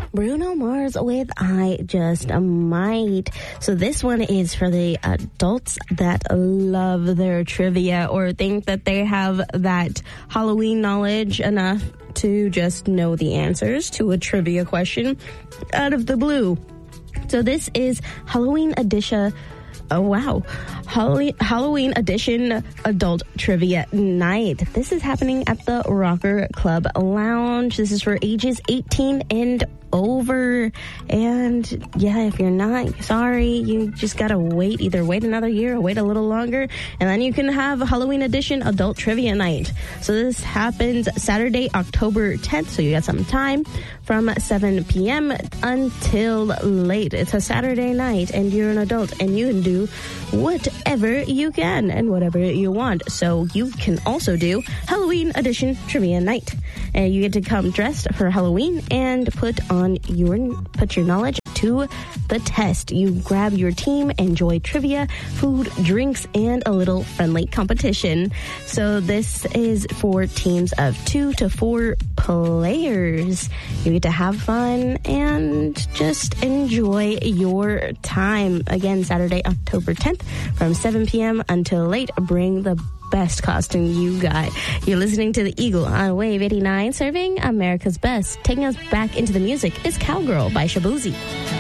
Bruno Mars with I Just Might. So this one is for the adults that love their trivia or think that they have that Halloween knowledge enough to just know the answers to a trivia question out of the blue. So this is Halloween edition. Oh, wow. Halloween edition adult trivia night. This is happening at the Rocker Club Lounge. This is for ages 18 and over. And yeah, if you're not, sorry, you just gotta wait. Either wait another year or wait a little longer. And then you can have a Halloween edition adult trivia night. So this happens Saturday, October 10th. So you got some time from 7 p.m. until late. It's a Saturday night and you're an adult and you can do whatever you can and whatever you want. So you can also do Halloween edition trivia night. And you get to come dressed for Halloween and put your knowledge to the test. You grab your team, enjoy trivia, food, drinks, and a little friendly competition. So this is for teams of 2 to 4 players. You get to have fun and just enjoy your time. Again, Saturday, October 10th from 7 p.m. until late. Bring the best costume you got. You're listening to the Eagle on Wave 89, serving America's best. Taking us back into the music is Cowgirl by Shaboozey.